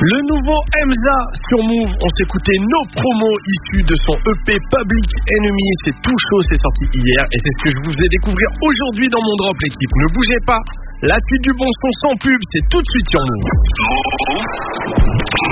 Le nouveau Emza sur Move, on s'écoutait nos promos issus de son EP Public Enemy. C'est tout chaud, c'est sorti hier et c'est ce que je vous ai découvrir aujourd'hui dans mon drop, l'équipe. Ne bougez pas, la suite du bon son sans pub, c'est tout de suite sur Move.